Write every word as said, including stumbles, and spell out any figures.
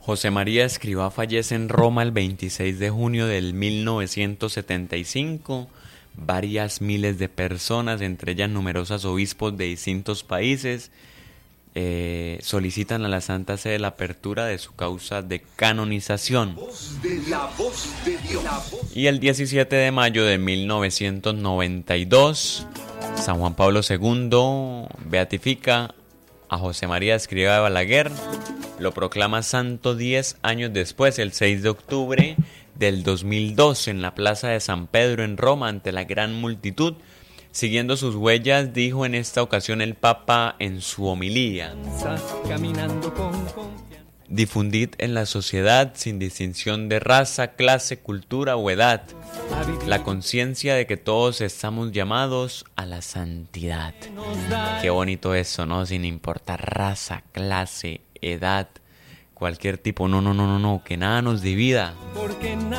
José María Escrivá fallece en Roma el veintiséis de junio del mil novecientos setenta y cinco. Varias miles de personas, entre ellas numerosos obispos de distintos países, eh, solicitan a la Santa Sede la apertura de su causa de canonización. Y el diecisiete de mayo de mil novecientos noventa y dos, San Juan Pablo segundo beatifica a José María Escrivá de Balaguer. Lo proclama santo diez años después, el seis de octubre del dos mil dos, en la plaza de San Pedro en Roma, ante la gran multitud. Siguiendo sus huellas, dijo en esta ocasión el Papa en su homilía: difundid en la sociedad, sin distinción de raza, clase, cultura o edad, la conciencia de que todos estamos llamados a la santidad. Qué bonito eso, ¿no? Sin importar raza, clase, edad, cualquier tipo. No, no, no, no, no, que nada nos divida.